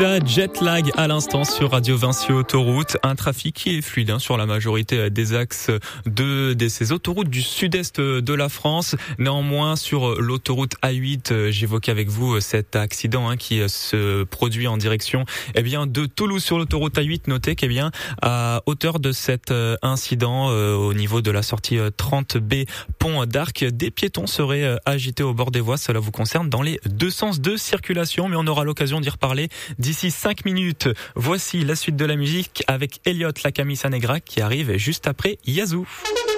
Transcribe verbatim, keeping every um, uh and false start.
Ibiza Jetlag à l'instant sur Radio Vinci Autoroute. Un trafic qui est fluide hein, sur la majorité des axes de, de ces autoroutes du sud-est de la France. Néanmoins, sur l'autoroute A huit, j'évoquais avec vous cet accident hein, qui se produit en direction eh bien, de Toulouse sur l'autoroute A huit. Notez qu'eh bien, à hauteur de cet incident, euh, au niveau de la sortie trente B Pont d'Arc, des piétons seraient agités au bord des voies. Cela vous concerne dans les deux sens de circulation, mais on aura l'occasion d'y reparler d'ici cinq minutes. Voici la suite de la musique avec Elliot La Camisa Negra qui arrive juste après Yazoo.